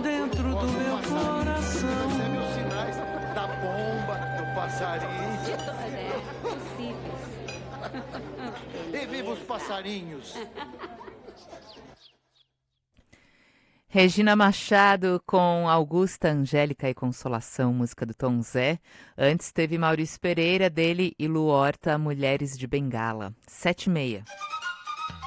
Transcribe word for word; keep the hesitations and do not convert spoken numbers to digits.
dentro do meu coração. Percebe os sinais da bomba, do passarinho. É, possíveis. E viva os passarinhos. Regina Machado com Augusta, Angélica e Consolação, música do Tom Zé. Antes teve Maurício Pereira, dele e Lu Horta, Mulheres de Bengala. Sete e meia.